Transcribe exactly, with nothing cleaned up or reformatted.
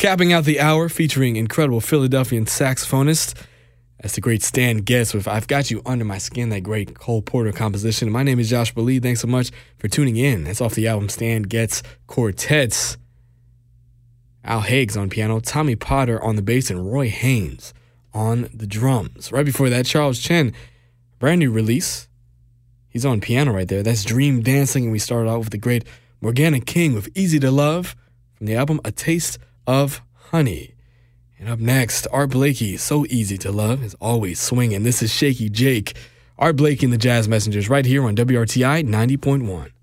Capping out the hour, featuring incredible Philadelphian saxophonist, that's the great Stan Getz with I've Got You Under My Skin, that great Cole Porter composition. My name is Joshua Lee. Thanks so much for tuning in. That's off the album Stan Getz Quartets. Al Higgs on piano, Tommy Potter on the bass, and Roy Haynes on the drums. Right before that, Charles Chen, brand new release. He's on piano right there. That's Dream Dancing, and we started out with the great Morgana King with Easy to Love from the album A Taste of Honey. And up next, Art Blakey, So Easy to Love, is always swinging. This is Shaky Jake. Art Blakey and the Jazz Messengers right here on W R T I ninety point one.